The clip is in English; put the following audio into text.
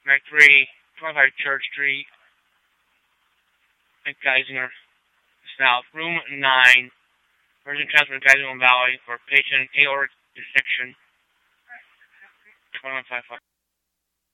Track 3, 25 Church Street, at Geisinger, South. Room 9. Urgent transfer to Geisinger Valley for patient aortic dissection. 2155.